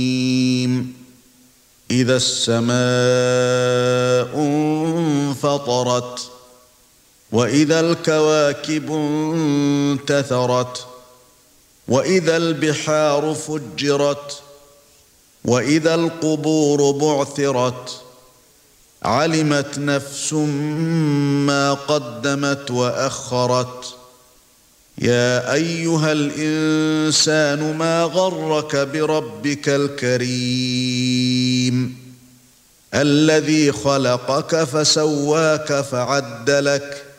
إِذَا السَّمَاءُ انفَطَرَتْ وَإِذَا الْكَوَاكِبُ انتَثَرَتْ وَإِذَا الْبِحَارُ فُجِّرَتْ وَإِذَا الْقُبُورُ بُعْثِرَتْ عَلِمَتْ نَفْسٌ مَا قَدَّمَتْ وَأَخَّرَتْ يَا أَيُّهَا الْإِنسَانُ مَا غَرَّكَ بِرَبِّكَ الْكَرِيمِ الَّذِي خَلَقَكَ فَسَوَّاكَ فَعَدَلَكَ